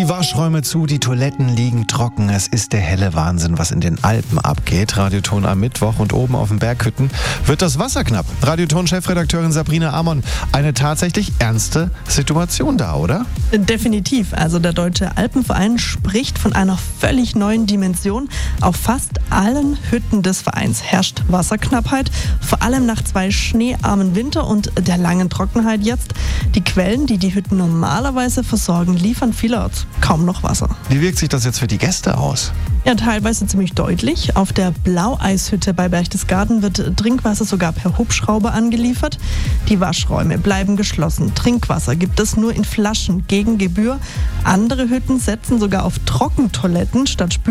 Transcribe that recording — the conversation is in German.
Die Waschräume zu, die Toiletten liegen trocken. Es ist der helle Wahnsinn, was in den Alpen abgeht. Radioton am Mittwoch und oben auf den Berghütten wird das Wasser knapp. Radioton-Chefredakteurin Sabrina Amon, eine tatsächlich ernste Situation da, oder? Definitiv. Also der Deutsche Alpenverein spricht von einer völlig neuen Dimension. Auf fast allen Hütten des Vereins herrscht Wasserknappheit, vor allem nach 2 schneearmen Winter und der langen Trockenheit jetzt. Die Quellen, die die Hütten normalerweise versorgen, liefern vielerorts kaum noch Wasser. Wie wirkt sich das jetzt für die Gäste aus? Ja, teilweise ziemlich deutlich. Auf der Blaueishütte bei Berchtesgaden wird Trinkwasser sogar per Hubschrauber angeliefert. Die Waschräume bleiben geschlossen. Trinkwasser gibt es nur in Flaschen gegen Gebühr. Andere Hütten setzen sogar auf Trockentoiletten statt